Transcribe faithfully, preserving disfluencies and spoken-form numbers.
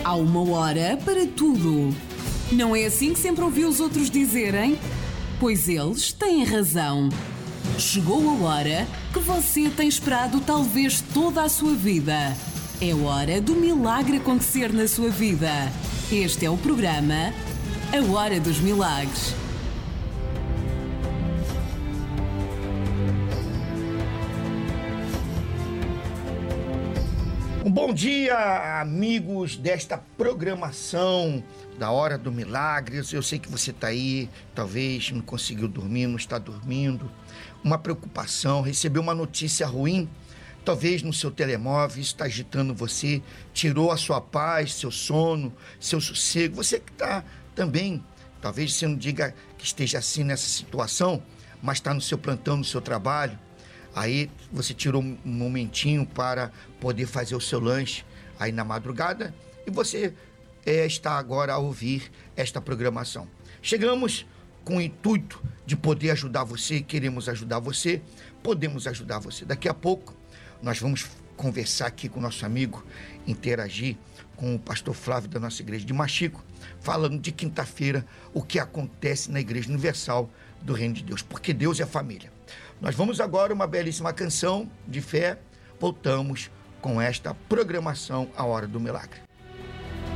Há uma hora para tudo. Não é assim que sempre ouvi os outros dizerem? Pois eles têm razão. Chegou a hora que você tem esperado talvez toda a sua vida. É hora do milagre acontecer na sua vida. Este é o programa A Hora dos Milagres. Um bom dia, amigos desta programação da Hora do Milagres. Eu sei que você está aí, talvez não conseguiu dormir, não está dormindo. Uma preocupação, recebeu uma notícia ruim, talvez no seu telemóvel, isso está agitando você, tirou a sua paz, seu sono, seu sossego. Você que está também, talvez você não diga que esteja assim nessa situação, mas está no seu plantão, no seu trabalho. Aí você tirou um momentinho para poder fazer o seu lanche aí na madrugada e você é, está agora a ouvir esta programação. Chegamos com o intuito de poder ajudar você, queremos ajudar você, podemos ajudar você. Daqui a pouco nós vamos conversar aqui com o nosso amigo, interagir com o pastor Flávio da nossa igreja de Machico, falando de quinta-feira o que acontece na Igreja Universal do Reino de Deus, porque Deus é família. Nós vamos agora uma belíssima canção de fé, voltamos com esta programação A Hora do Milagre.